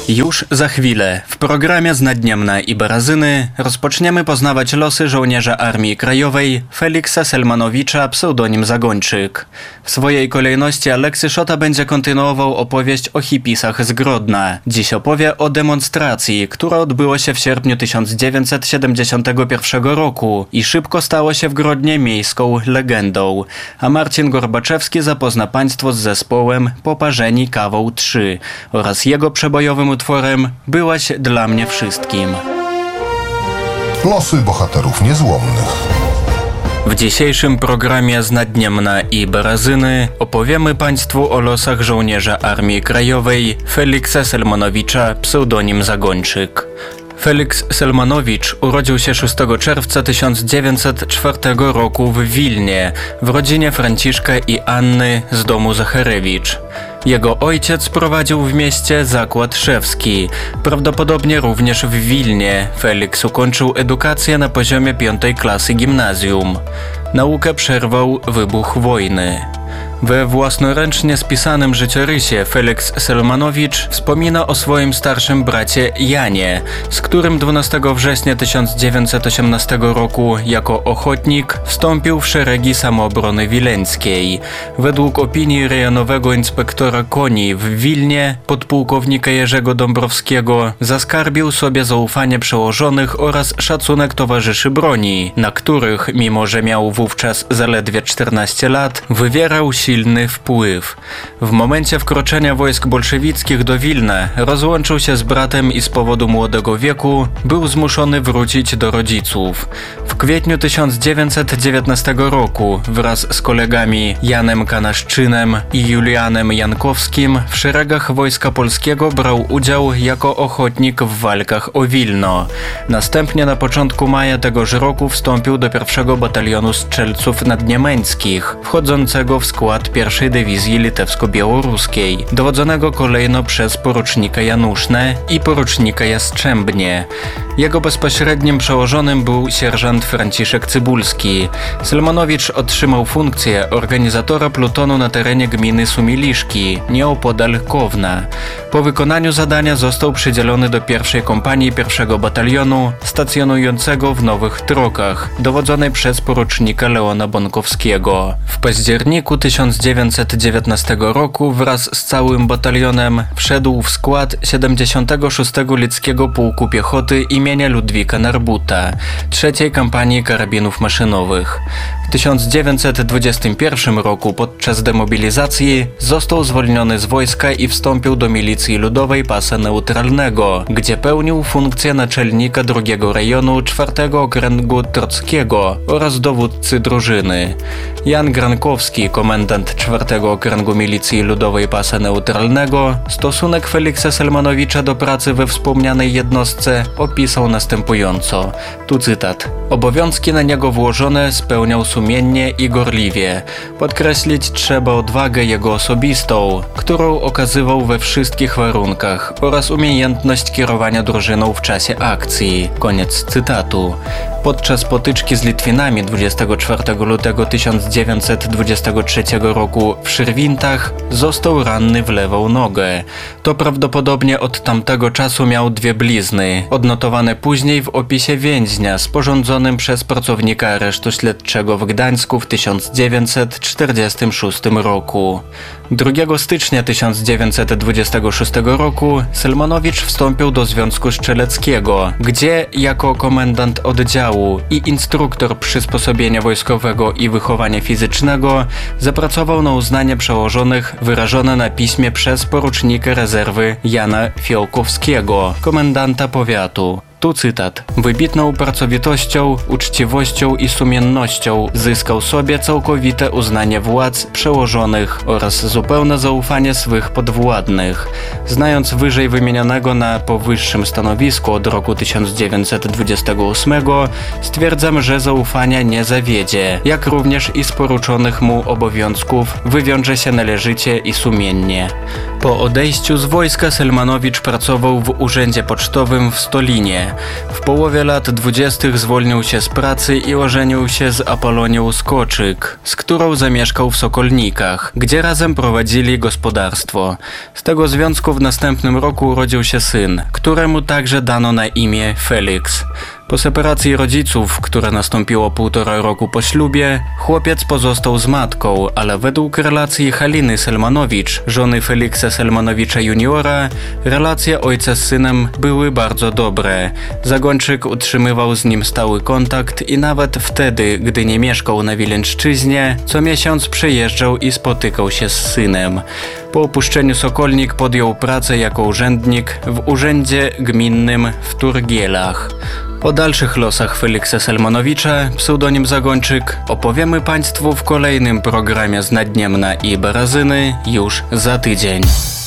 Już za chwilę w programie z Nadniemna i Barazyny rozpoczniemy poznawać losy żołnierza Armii Krajowej Feliksa Selmanowicza, pseudonim Zagończyk. W swojej kolejności Aleksy Szota będzie kontynuował opowieść o hipisach z Grodna. Dziś opowie o demonstracji, która odbyła się w sierpniu 1971 roku i szybko stało się w Grodnie miejską legendą. A Marcin Gorbaczewski zapozna Państwo z zespołem Poparzeni kawą 3 oraz jego przebojowym utworem Byłaś dla mnie wszystkim. Losy bohaterów niezłomnych. W dzisiejszym programie z Nadniemna i Barazyny opowiemy Państwu o losach żołnierza Armii Krajowej Feliksa Selmanowicza, pseudonim Zagończyk. Feliks Selmanowicz urodził się 6 czerwca 1904 roku w Wilnie, w rodzinie Franciszka i Anny z domu Zacharewicz. Jego ojciec prowadził w mieście zakład szewski, prawdopodobnie również w Wilnie. Feliks ukończył edukację na poziomie 5. klasy gimnazjum. Naukę przerwał wybuch wojny. We własnoręcznie spisanym życiorysie Feliks Selmanowicz wspomina o swoim starszym bracie Janie, z którym 12 września 1918 roku jako ochotnik wstąpił w szeregi Samoobrony Wileńskiej. Według opinii rejonowego inspektora koni w Wilnie, podpułkownika Jerzego Dąbrowskiego, zaskarbił sobie zaufanie przełożonych oraz szacunek towarzyszy broni, na których, mimo że miał wówczas zaledwie 14 lat, wywierał silny wpływ. W momencie wkroczenia wojsk bolszewickich do Wilna rozłączył się z bratem i z powodu młodego wieku był zmuszony wrócić do rodziców. W kwietniu 1919 roku wraz z kolegami Janem Kanaszczynem i Julianem Jankowskim w szeregach Wojska Polskiego brał udział jako ochotnik w walkach o Wilno. Następnie na początku maja tegoż roku wstąpił do 1. Batalionu Strzelców Nadniemiańskich, wchodzącego w skład 1. Dywizji Litewsko-Białoruskiej, dowodzonego kolejno przez porucznika Janusznę i porucznika Jastrzębnie. Jego bezpośrednim przełożonym był sierżant Franciszek Cybulski. Selmanowicz otrzymał funkcję organizatora plutonu na terenie gminy Sumiliszki, nieopodal Kowna. Po wykonaniu zadania został przydzielony do 1. kompanii 1. Batalionu, stacjonującego w Nowych Trokach, dowodzonej przez porucznika Leona Bonkowskiego. W październiku 1919 roku wraz z całym batalionem wszedł w skład 76. Lickiego Pułku Piechoty imienia Ludwika Narbuta, III kampanii karabinów maszynowych. W 1921 roku podczas demobilizacji został zwolniony z wojska i wstąpił do milicji ludowej Pasa Neutralnego, gdzie pełnił funkcję naczelnika II rejonu 4. okręgu Trockiego oraz dowódcy drużyny. Jan Grankowski, komendant 4. okręgu milicji ludowej Pasa Neutralnego, stosunek Feliksa Selmanowicza do pracy we wspomnianej jednostce opisał następująco. Tu cytat. Obowiązki na niego włożone spełniał sumiennie i gorliwie. Podkreślić trzeba odwagę jego osobistą, którą okazywał we wszystkich warunkach oraz umiejętność kierowania drużyną w czasie akcji. Koniec cytatu. Podczas potyczki z Litwinami 24 lutego 1923 roku w Szyrwintach został ranny w lewą nogę. To prawdopodobnie od tamtego czasu miał 2 blizny, odnotowane później w opisie więźnia sporządzonym przez pracownika aresztu śledczego w Gdańsku w 1946 roku. 2 stycznia 1926 roku Selmanowicz wstąpił do Związku Strzeleckiego, gdzie jako komendant oddziału i instruktor przysposobienia wojskowego i wychowania fizycznego zapracował na uznanie przełożonych wyrażone na piśmie przez porucznika rezerwy Jana Fiołkowskiego, komendanta powiatu. Tu cytat. Wybitną pracowitością, uczciwością i sumiennością zyskał sobie całkowite uznanie władz przełożonych oraz zupełne zaufanie swych podwładnych. Znając wyżej wymienionego na powyższym stanowisku od roku 1928, stwierdzam, że zaufania nie zawiedzie, jak również i z poruczonych mu obowiązków wywiąże się należycie i sumiennie. Po odejściu z wojska Selmanowicz pracował w urzędzie pocztowym w Stolinie. W połowie lat 20. zwolnił się z pracy i ożenił się z Apolonią Skoczyk, z którą zamieszkał w Sokolnikach, gdzie razem prowadzili gospodarstwo. Z tego związku w następnym roku urodził się syn, któremu także dano na imię Felix. Po separacji rodziców, która nastąpiła 1,5 roku po ślubie, chłopiec pozostał z matką, ale według relacji Haliny Selmanowicz, żony Feliksa Selmanowicza juniora, relacje ojca z synem były bardzo dobre. Zagończyk utrzymywał z nim stały kontakt i nawet wtedy, gdy nie mieszkał na Wileńszczyźnie, co miesiąc przyjeżdżał i spotykał się z synem. Po opuszczeniu Sokolnik podjął pracę jako urzędnik w urzędzie gminnym w Turgielach. O dalszych losach Feliksa Selmanowicza, pseudonim Zagończyk, opowiemy Państwu w kolejnym programie z Naddniemna i Barazyny już za tydzień.